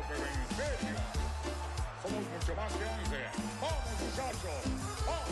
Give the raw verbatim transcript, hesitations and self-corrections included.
pero en serio. Somos mucho más que once. ¡Vamos, muchachos!